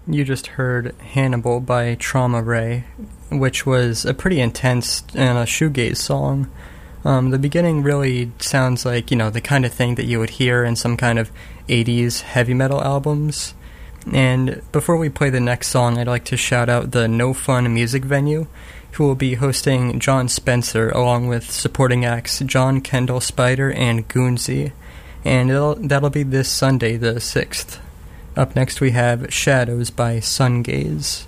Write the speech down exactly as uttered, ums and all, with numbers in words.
You just heard Hannibal by Trauma Ray, which was a pretty intense and a shoegaze song. Um, the beginning really sounds like, you know, the kind of thing that you would hear in some kind of eighties heavy metal albums. And before we play the next song, I'd like to shout out the No Fun Music Venue, who will be hosting John Spencer along with supporting acts John Kendall Spider and Goonsey. And it'll, that'll be this Sunday, the sixth. Up next we have Shadows by Sungaze.